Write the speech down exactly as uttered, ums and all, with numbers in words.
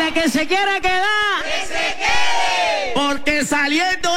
la que se quiera quedar, ¡Que se quede! porque saliendo